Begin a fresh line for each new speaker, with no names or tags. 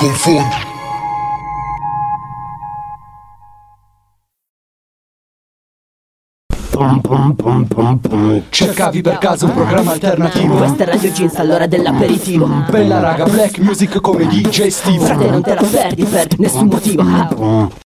confondi.
Cercavi per caso un programma alternativo?
Questa è Radio Jeans all'ora dell'aperitivo.
Bella raga, black music come DJ Steve.
Frate, non te la perdi per nessun motivo.